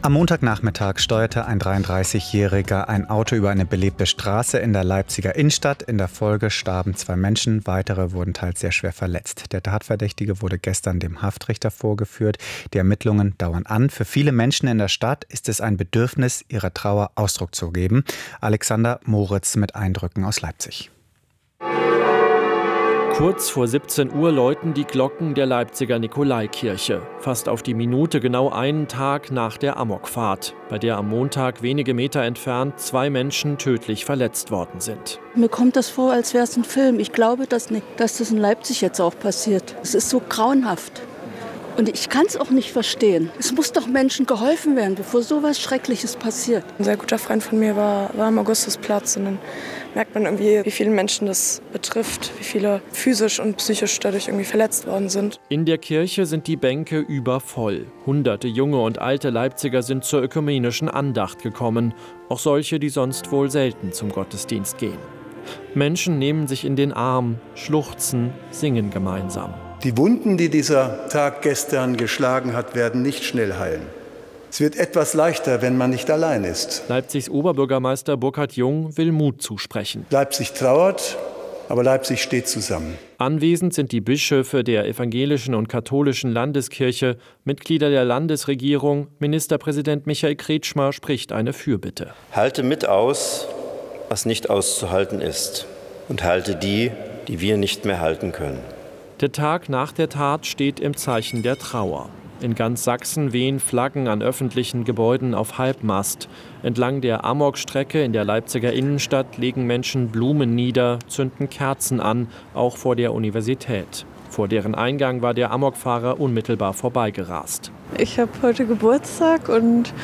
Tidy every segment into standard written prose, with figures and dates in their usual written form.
Am Montagnachmittag steuerte ein 33-Jähriger ein Auto über eine belebte Straße in der Leipziger Innenstadt. In der Folge starben 2 Menschen, weitere wurden teils sehr schwer verletzt. Der Tatverdächtige wurde gestern dem Haftrichter vorgeführt. Die Ermittlungen dauern an. Für viele Menschen in der Stadt ist es ein Bedürfnis, ihrer Trauer Ausdruck zu geben. Alexander Moritz mit Eindrücken aus Leipzig. Kurz vor 17 Uhr läuten die Glocken der Leipziger Nikolaikirche. Fast auf die Minute genau einen Tag nach der Amokfahrt, bei der am Montag wenige Meter entfernt 2 Menschen tödlich verletzt worden sind. Mir kommt das vor, als wäre es ein Film. Ich glaube das nicht, dass das in Leipzig jetzt auch passiert. Es ist so grauenhaft. Und ich kann es auch nicht verstehen. Es muss doch Menschen geholfen werden, bevor so etwas Schreckliches passiert. Ein sehr guter Freund von mir war am Augustusplatz und dann merkt man irgendwie, wie viele Menschen das betrifft, wie viele physisch und psychisch dadurch irgendwie verletzt worden sind. In der Kirche sind die Bänke übervoll. Hunderte junge und alte Leipziger sind zur ökumenischen Andacht gekommen. Auch solche, die sonst wohl selten zum Gottesdienst gehen. Menschen nehmen sich in den Arm, schluchzen, singen gemeinsam. Die Wunden, die dieser Tag gestern geschlagen hat, werden nicht schnell heilen. Es wird etwas leichter, wenn man nicht allein ist. Leipzigs Oberbürgermeister Burkhard Jung will Mut zusprechen. Leipzig trauert, aber Leipzig steht zusammen. Anwesend sind die Bischöfe der evangelischen und katholischen Landeskirche, Mitglieder der Landesregierung. Ministerpräsident Michael Kretschmer spricht eine Fürbitte. Halte mit aus, was nicht auszuhalten ist, und halte die wir nicht mehr halten können. Der Tag nach der Tat steht im Zeichen der Trauer. In ganz Sachsen wehen Flaggen an öffentlichen Gebäuden auf Halbmast. Entlang der Amokstrecke in der Leipziger Innenstadt legen Menschen Blumen nieder, zünden Kerzen an, auch vor der Universität. Vor deren Eingang war der Amokfahrer unmittelbar vorbeigerast. Ich habe heute Geburtstag und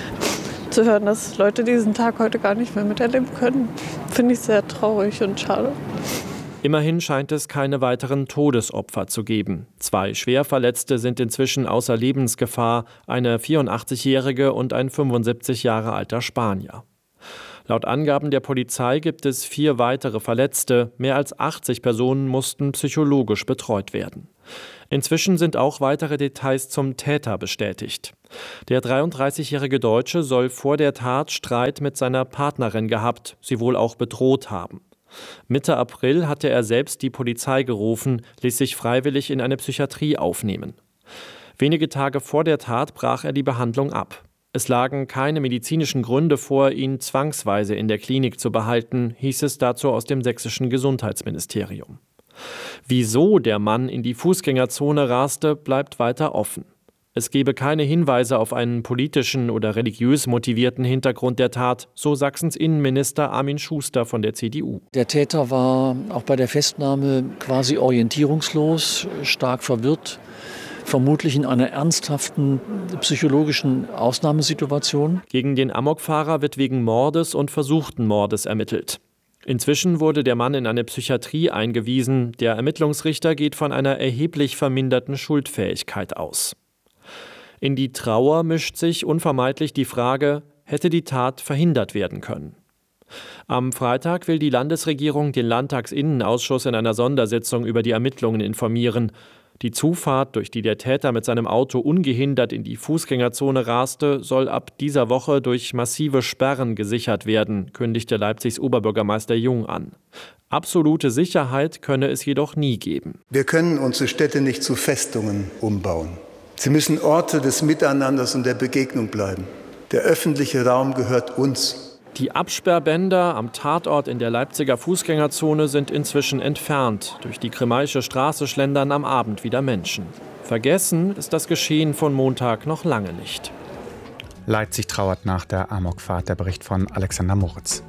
zu hören, dass Leute diesen Tag heute gar nicht mehr miterleben können, finde ich sehr traurig und schade. Immerhin scheint es keine weiteren Todesopfer zu geben. 2 Schwerverletzte sind inzwischen außer Lebensgefahr, eine 84-jährige und ein 75 Jahre alter Spanier. Laut Angaben der Polizei gibt es 4 weitere Verletzte. Mehr als 80 Personen mussten psychologisch betreut werden. Inzwischen sind auch weitere Details zum Täter bestätigt. Der 33-jährige Deutsche soll vor der Tat Streit mit seiner Partnerin gehabt, sie wohl auch bedroht haben. Mitte April hatte er selbst die Polizei gerufen, ließ sich freiwillig in eine Psychiatrie aufnehmen. Wenige Tage vor der Tat brach er die Behandlung ab. Es lagen keine medizinischen Gründe vor, ihn zwangsweise in der Klinik zu behalten, hieß es dazu aus dem sächsischen Gesundheitsministerium. Wieso der Mann in die Fußgängerzone raste, bleibt weiter offen. Es gebe keine Hinweise auf einen politischen oder religiös motivierten Hintergrund der Tat, so Sachsens Innenminister Armin Schuster von der CDU. Der Täter war auch bei der Festnahme quasi orientierungslos, stark verwirrt, vermutlich in einer ernsthaften psychologischen Ausnahmesituation. Gegen den Amokfahrer wird wegen Mordes und versuchten Mordes ermittelt. Inzwischen wurde der Mann in eine Psychiatrie eingewiesen. Der Ermittlungsrichter geht von einer erheblich verminderten Schuldfähigkeit aus. In die Trauer mischt sich unvermeidlich die Frage, hätte die Tat verhindert werden können? Am Freitag will die Landesregierung den Landtagsinnenausschuss in einer Sondersitzung über die Ermittlungen informieren. Die Zufahrt, durch die der Täter mit seinem Auto ungehindert in die Fußgängerzone raste, soll ab dieser Woche durch massive Sperren gesichert werden, kündigte Leipzigs Oberbürgermeister Jung an. Absolute Sicherheit könne es jedoch nie geben. Wir können unsere Städte nicht zu Festungen umbauen. Sie müssen Orte des Miteinanders und der Begegnung bleiben. Der öffentliche Raum gehört uns. Die Absperrbänder am Tatort in der Leipziger Fußgängerzone sind inzwischen entfernt. Durch die Grimmaische Straße schlendern am Abend wieder Menschen. Vergessen ist das Geschehen von Montag noch lange nicht. Leipzig trauert nach der Amokfahrt. Der Bericht von Alexander Moritz.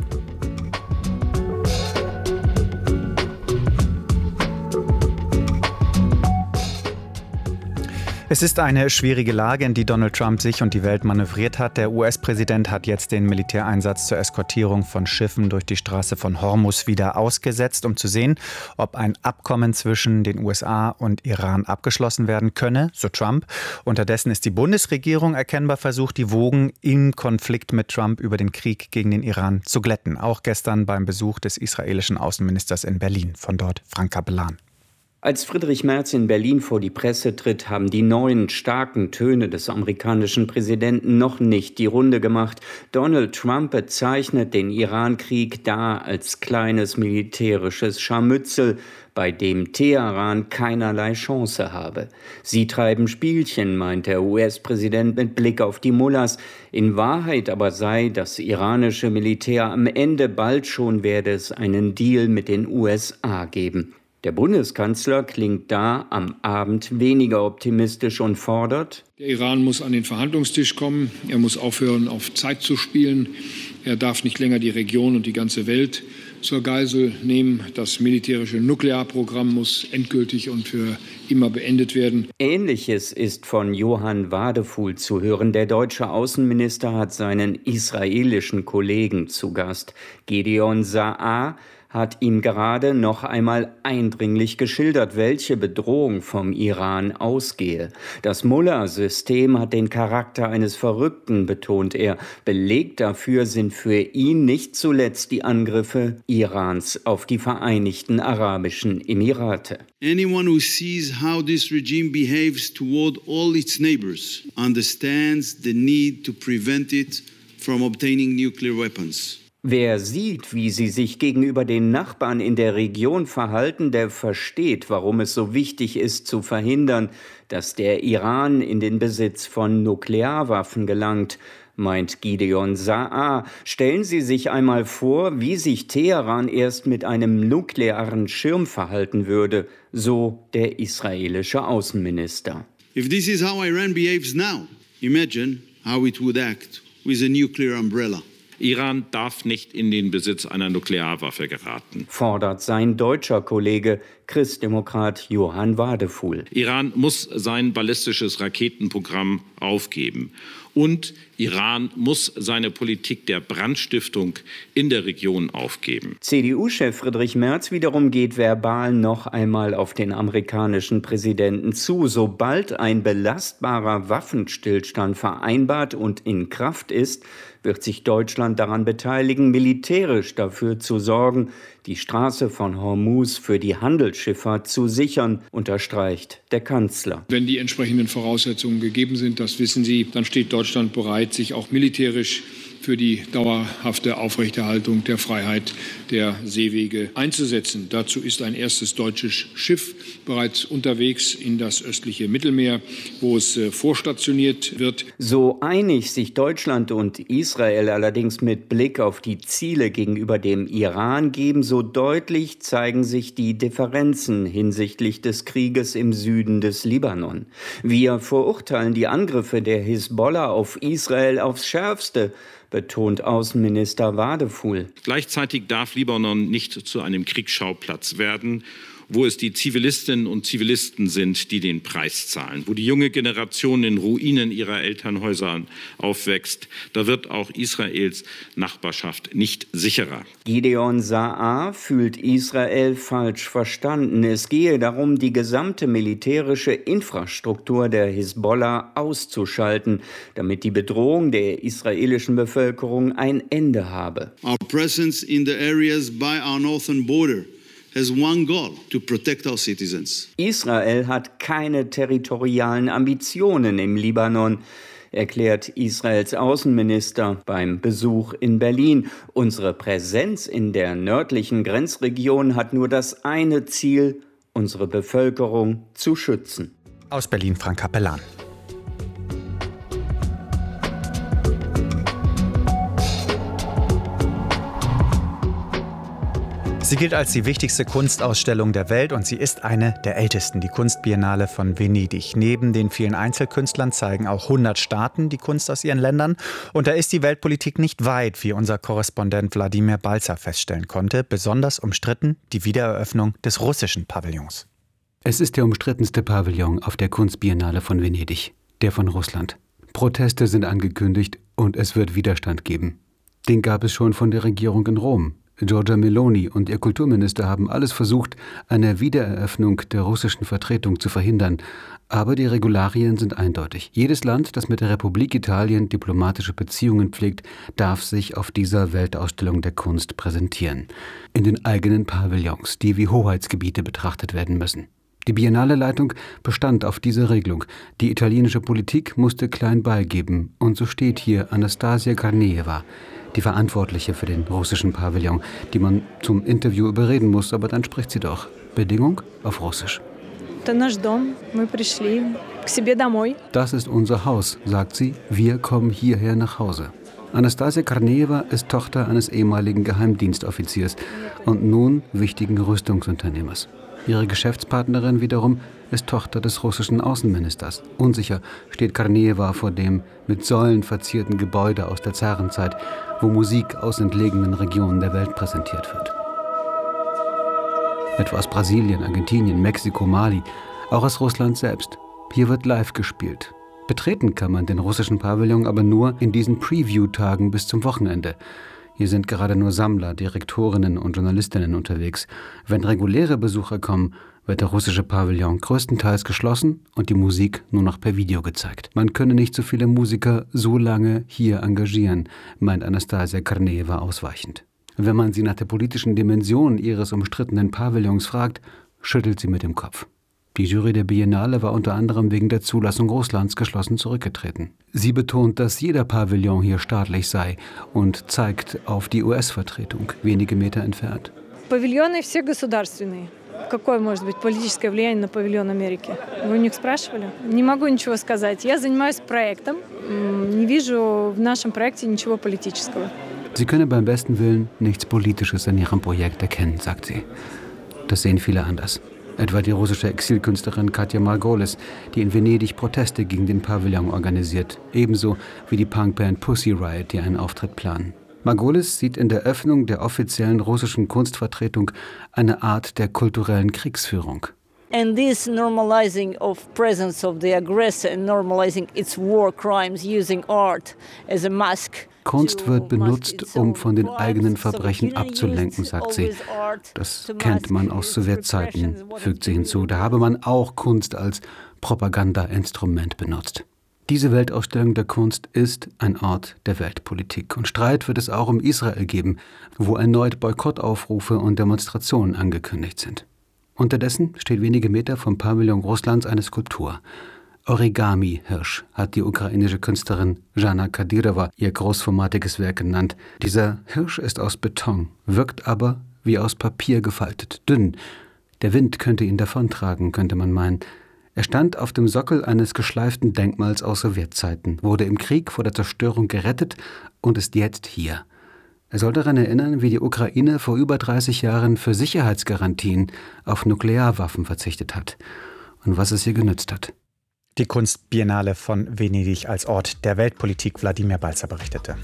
Es ist eine schwierige Lage, in die Donald Trump sich und die Welt manövriert hat. Der US-Präsident hat jetzt den Militäreinsatz zur Eskortierung von Schiffen durch die Straße von Hormuz wieder ausgesetzt, um zu sehen, ob ein Abkommen zwischen den USA und Iran abgeschlossen werden könne, so Trump. Unterdessen ist die Bundesregierung erkennbar versucht, die Wogen im Konflikt mit Trump über den Krieg gegen den Iran zu glätten. Auch gestern beim Besuch des israelischen Außenministers in Berlin. Von dort Frank Kapellan. Als Friedrich Merz in Berlin vor die Presse tritt, haben die neuen, starken Töne des amerikanischen Präsidenten noch nicht die Runde gemacht. Donald Trump bezeichnet den Irankrieg da als kleines militärisches Scharmützel, bei dem Teheran keinerlei Chance habe. Sie treiben Spielchen, meint der US-Präsident mit Blick auf die Mullahs. In Wahrheit aber sei das iranische Militär am Ende, bald schon werde es einen Deal mit den USA geben. Der Bundeskanzler klingt da am Abend weniger optimistisch und fordert: Der Iran muss an den Verhandlungstisch kommen. Er muss aufhören, auf Zeit zu spielen. Er darf nicht länger die Region und die ganze Welt zur Geisel nehmen. Das militärische Nuklearprogramm muss endgültig und für immer beendet werden. Ähnliches ist von Johann Wadefuhl zu hören. Der deutsche Außenminister hat seinen israelischen Kollegen zu Gast. Gideon Saar hat ihm gerade noch einmal eindringlich geschildert, welche Bedrohung vom Iran ausgehe. Das Mullah-System hat den Charakter eines Verrückten, betont er. Beleg dafür sind für ihn nicht zuletzt die Angriffe Irans auf die Vereinigten Arabischen Emirate. Anyone who sees how this regime behaves toward all its neighbors understands the need to prevent it from obtaining nuclear weapons. Wer sieht, wie sie sich gegenüber den Nachbarn in der Region verhalten, der versteht, warum es so wichtig ist, zu verhindern, dass der Iran in den Besitz von Nuklearwaffen gelangt, meint Gideon Saar. Stellen Sie sich einmal vor, wie sich Teheran erst mit einem nuklearen Schirm verhalten würde, so der israelische Außenminister. If this is how Iran behaves now, imagine how it would act with a nuclear umbrella. Iran darf nicht in den Besitz einer Nuklearwaffe geraten, fordert sein deutscher Kollege, Christdemokrat Johann Wadefuhl. Iran muss sein ballistisches Raketenprogramm aufgeben. Und Iran muss seine Politik der Brandstiftung in der Region aufgeben. CDU-Chef Friedrich Merz wiederum geht verbal noch einmal auf den amerikanischen Präsidenten zu. Sobald ein belastbarer Waffenstillstand vereinbart und in Kraft ist, wird sich Deutschland daran beteiligen, militärisch dafür zu sorgen, die Straße von Hormuz für die Handelsschifffahrt zu sichern, unterstreicht der Kanzler. Wenn die entsprechenden Voraussetzungen gegeben sind, das wissen Sie, dann steht Deutschland bereit, sich auch militärisch für die dauerhafte Aufrechterhaltung der Freiheit der Seewege einzusetzen. Dazu ist ein erstes deutsches Schiff bereits unterwegs in das östliche Mittelmeer, wo es vorstationiert wird. So einig sich Deutschland und Israel allerdings mit Blick auf die Ziele gegenüber dem Iran geben, so deutlich zeigen sich die Differenzen hinsichtlich des Krieges im Süden des Libanon. Wir verurteilen die Angriffe der Hisbollah auf Israel aufs Schärfste, betont Außenminister Wadefuhl. Gleichzeitig darf Libanon nicht zu einem Kriegsschauplatz werden, wo es die Zivilistinnen und Zivilisten sind, die den Preis zahlen, wo die junge Generation in Ruinen ihrer Elternhäuser aufwächst. Da wird auch Israels Nachbarschaft nicht sicherer. Gideon Saar fühlt Israel falsch verstanden. Es gehe darum, die gesamte militärische Infrastruktur der Hisbollah auszuschalten, damit die Bedrohung der israelischen Bevölkerung ein Ende habe. Our presence in the areas by our northern border has one goal: to protect our citizens. Israel hat keine territorialen Ambitionen im Libanon, erklärt Israels Außenminister beim Besuch in Berlin. Unsere Präsenz in der nördlichen Grenzregion hat nur das eine Ziel, unsere Bevölkerung zu schützen. Aus Berlin Frank Kapellan. Sie gilt als die wichtigste Kunstausstellung der Welt und sie ist eine der ältesten, die Kunstbiennale von Venedig. Neben den vielen Einzelkünstlern zeigen auch 100 Staaten die Kunst aus ihren Ländern. Und da ist die Weltpolitik nicht weit, wie unser Korrespondent Wladimir Balzer feststellen konnte. Besonders umstritten die Wiedereröffnung des russischen Pavillons. Es ist der umstrittenste Pavillon auf der Kunstbiennale von Venedig, der von Russland. Proteste sind angekündigt und es wird Widerstand geben. Den gab es schon von der Regierung in Rom. Giorgia Meloni und ihr Kulturminister haben alles versucht, eine Wiedereröffnung der russischen Vertretung zu verhindern. Aber die Regularien sind eindeutig. Jedes Land, das mit der Republik Italien diplomatische Beziehungen pflegt, darf sich auf dieser Weltausstellung der Kunst präsentieren. In den eigenen Pavillons, die wie Hoheitsgebiete betrachtet werden müssen. Die Biennale-Leitung bestand auf diese Regelung. Die italienische Politik musste klein beigeben. Und so steht hier Anastasia Karneeva, die Verantwortliche für den russischen Pavillon, die man zum Interview überreden muss, aber dann spricht sie doch. Bedingung auf Russisch. Das ist unser Haus, sagt sie. Wir kommen hierher nach Hause. Anastasia Karneeva ist Tochter eines ehemaligen Geheimdienstoffiziers und nun wichtigen Rüstungsunternehmers. Ihre Geschäftspartnerin wiederum ist Tochter des russischen Außenministers. Unsicher steht Karneeva vor dem mit Säulen verzierten Gebäude aus der Zarenzeit, wo Musik aus entlegenen Regionen der Welt präsentiert wird. Etwa aus Brasilien, Argentinien, Mexiko, Mali, auch aus Russland selbst. Hier wird live gespielt. Betreten kann man den russischen Pavillon aber nur in diesen Preview-Tagen bis zum Wochenende. Hier sind gerade nur Sammler, Direktorinnen und Journalistinnen unterwegs. Wenn reguläre Besucher kommen, wird der russische Pavillon größtenteils geschlossen und die Musik nur noch per Video gezeigt. Man könne nicht so viele Musiker so lange hier engagieren, meint Anastasia Karneeva ausweichend. Wenn man sie nach der politischen Dimension ihres umstrittenen Pavillons fragt, schüttelt sie mit dem Kopf. Die Jury der Biennale war unter anderem wegen der Zulassung Russlands geschlossen zurückgetreten. Sie betont, dass jeder Pavillon hier staatlich sei und zeigt auf die US-Vertretung, wenige Meter entfernt. Павильоны все государственные. Какое может быть политическое влияние на павильон Америки? Вы у них спрашивали? Не могу ничего сказать. Я занимаюсь проектом. Не вижу в нашем проекте ничего политического. Sie könne beim besten Willen nichts Politisches in ihrem Projekt erkennen, sagt sie. Das sehen viele anders. Etwa die russische Exilkünstlerin Katja Margolis, die in Venedig Proteste gegen den Pavillon organisiert. Ebenso wie die Punkband Pussy Riot, die einen Auftritt planen. Margolis sieht in der Öffnung der offiziellen russischen Kunstvertretung eine Art der kulturellen Kriegsführung. And this normalizing of presence of the aggressor and normalizing its war crimes using art as a mask. Kunst wird benutzt, um von den eigenen Verbrechen abzulenken, sagt sie. Das kennt man aus Sowjetzeiten, fügt sie hinzu. Da habe man auch Kunst als Propagandainstrument benutzt. Diese Weltausstellung der Kunst ist ein Ort der Weltpolitik. Und Streit wird es auch um Israel geben, wo erneut Boykottaufrufe und Demonstrationen angekündigt sind. Unterdessen steht wenige Meter vom Pavillon Russlands eine Skulptur. Origami-Hirsch hat die ukrainische Künstlerin Jana Kadyrova ihr großformatiges Werk genannt. Dieser Hirsch ist aus Beton, wirkt aber wie aus Papier gefaltet, dünn. Der Wind könnte ihn davontragen, könnte man meinen. Er stand auf dem Sockel eines geschleiften Denkmals aus Sowjetzeiten, wurde im Krieg vor der Zerstörung gerettet und ist jetzt hier. Er soll daran erinnern, wie die Ukraine vor über 30 Jahren für Sicherheitsgarantien auf Nuklearwaffen verzichtet hat und was es ihr genützt hat. Die Kunstbiennale von Venedig als Ort der Weltpolitik, Wladimir Balzer berichtete.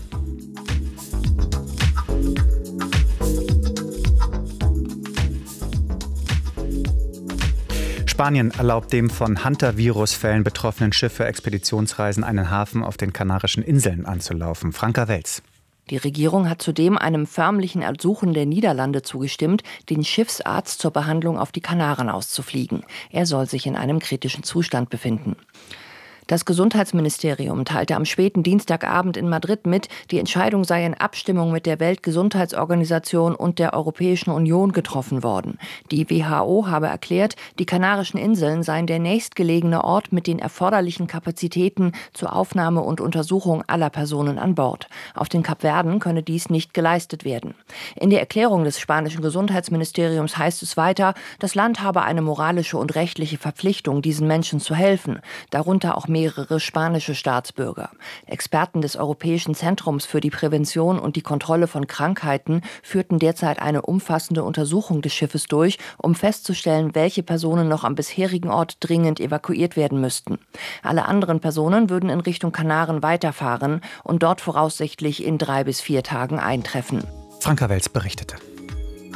Spanien erlaubt dem von Hunter-Virus-Fällen betroffenen Schiff für Expeditionsreisen einen Hafen auf den Kanarischen Inseln anzulaufen. Franka Welz. Die Regierung hat zudem einem förmlichen Ersuchen der Niederlande zugestimmt, den Schiffsarzt zur Behandlung auf die Kanaren auszufliegen. Er soll sich in einem kritischen Zustand befinden. Das Gesundheitsministerium teilte am späten Dienstagabend in Madrid mit, die Entscheidung sei in Abstimmung mit der Weltgesundheitsorganisation und der Europäischen Union getroffen worden. Die WHO habe erklärt, die Kanarischen Inseln seien der nächstgelegene Ort mit den erforderlichen Kapazitäten zur Aufnahme und Untersuchung aller Personen an Bord. Auf den Kapverden könne dies nicht geleistet werden. In der Erklärung des spanischen Gesundheitsministeriums heißt es weiter, das Land habe eine moralische und rechtliche Verpflichtung, diesen Menschen zu helfen, darunter auch mehrere spanische Staatsbürger. Experten des Europäischen Zentrums für die Prävention und die Kontrolle von Krankheiten führten derzeit eine umfassende Untersuchung des Schiffes durch, um festzustellen, welche Personen noch am bisherigen Ort dringend evakuiert werden müssten. Alle anderen Personen würden in Richtung Kanaren weiterfahren und dort voraussichtlich in 3 bis 4 Tagen eintreffen. Franka Welz berichtete.